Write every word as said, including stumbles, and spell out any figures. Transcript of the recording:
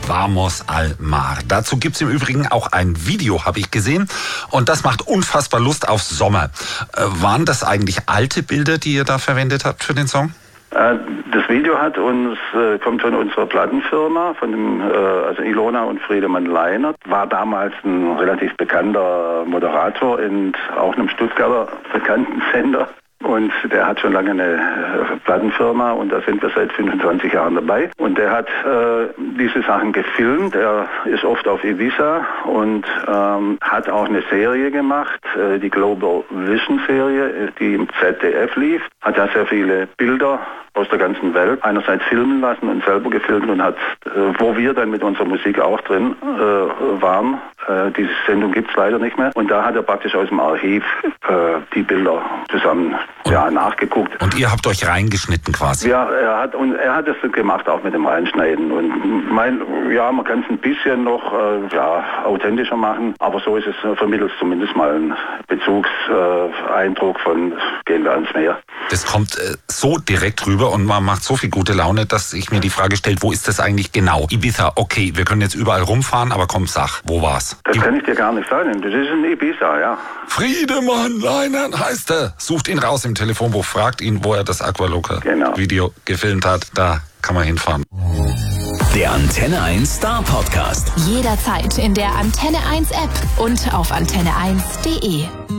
Vamos al Mar. Dazu gibt's im Übrigen auch ein Video, habe ich gesehen. Und das macht unfassbar Lust auf Sommer. Äh, waren das eigentlich alte Bilder, die ihr da verwendet habt für den Song? Das Video hat uns, äh, kommt von unserer Plattenfirma, von dem, äh, also Ilona und Friedemann Leinert, war damals ein relativ bekannter Moderator in auch einem Stuttgarter bekannten Sender. Und der hat schon lange eine äh, Plattenfirma und da sind wir seit fünfundzwanzig Jahren dabei. Und der hat äh, diese Sachen gefilmt. Er ist oft auf Ibiza und ähm, hat auch eine Serie gemacht, äh, die Global Vision Serie, die im Z D F lief. Hat da sehr viele Bilder aus der ganzen Welt einerseits filmen lassen und selber gefilmt und hat, äh, wo wir dann mit unserer Musik auch drin äh, waren. Äh, diese Sendung gibt's leider nicht mehr. Und da hat er praktisch aus dem Archiv äh, die Bilder zusammen ja, nachgeguckt. Und ihr habt euch reingeschnitten quasi? Ja, er hat und er hat das gemacht auch mit dem Reinschneiden. Und mein, ja, man kann es ein bisschen noch äh, ja, authentischer machen, aber so ist es, äh, vermittelt zumindest mal einen Bezugseindruck äh, von Gehen wir ans Meer. Das kommt äh, so direkt rüber und man macht so viel gute Laune, dass ich mir die Frage stelle, wo ist das eigentlich genau? Ibiza, okay, wir können jetzt überall rumfahren, aber komm, sag, wo war's? Das kann ich dir gar nicht sagen. Das ist in Ibiza, ja. Friedemann Leinert heißt er. Sucht ihn raus im Telefonbuch, fragt ihn, wo er das Aqualoca-Video genau. gefilmt hat. Da kann man hinfahren. Der Antenne eins Star Podcast. Jederzeit in der Antenne eins App und auf antenne eins punkt de.